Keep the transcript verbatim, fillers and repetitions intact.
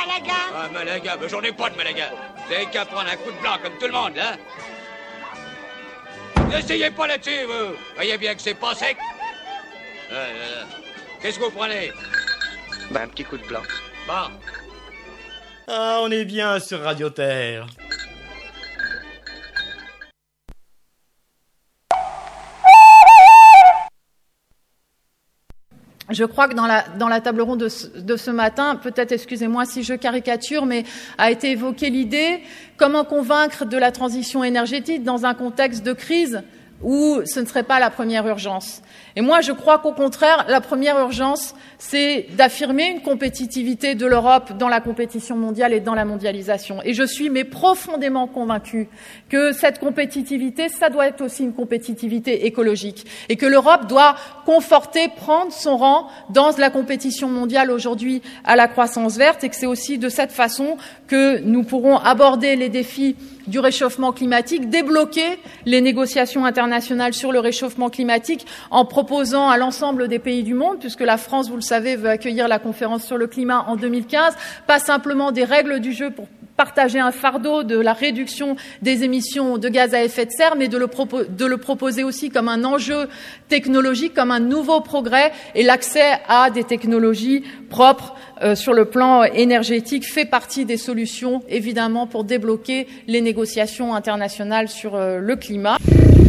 Malaga. Ah, Malaga, mais j'en ai pas de Malaga. Vous avez qu'à prendre un coup de blanc comme tout le monde, là. N'essayez pas là-dessus, vous. Voyez bien que c'est pas sec. Euh, euh, Qu'est-ce que vous prenez? Bah, un petit coup de blanc. Bon. Ah, on est bien sur Radio Terre. Je crois que dans la, dans la table ronde de ce, de ce matin, peut-être, excusez-moi si je caricature, mais a été évoquée l'idée comment convaincre de la transition énergétique dans un contexte de crise où ce ne serait pas la première urgence. Et moi, je crois qu'au contraire, la première urgence, c'est d'affirmer une compétitivité de l'Europe dans la compétition mondiale et dans la mondialisation. Et je suis mais profondément convaincue que cette compétitivité, ça doit être aussi une compétitivité écologique et que l'Europe doit conforter, prendre son rang dans la compétition mondiale aujourd'hui à la croissance verte et que c'est aussi de cette façon que nous pourrons aborder les défis du réchauffement climatique, débloquer les négociations internationales sur le réchauffement climatique en proposant à l'ensemble des pays du monde, puisque la France, vous le savez, veut accueillir la conférence sur le climat en deux mille quinze, pas simplement des règles du jeu pour partager un fardeau de la réduction des émissions de gaz à effet de serre, mais de le, propo- de le proposer aussi comme un enjeu technologique, comme un nouveau progrès, et l'accès à des technologies propres euh, sur le plan énergétique fait partie des solutions, évidemment, pour débloquer les négociations internationales sur euh, le climat.